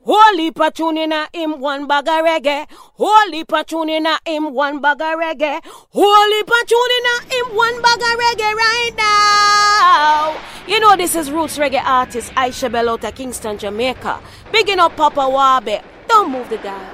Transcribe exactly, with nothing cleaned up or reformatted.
Holy patunina him one bag of reggae. Holy patunina him one bag of reggae. Holy patunina him one bag of reggae right now. You know this is Roots Reggae artist Aisha Bell out of Kingston, Jamaica. Bigging up Papa Wabe. Don't move the dial.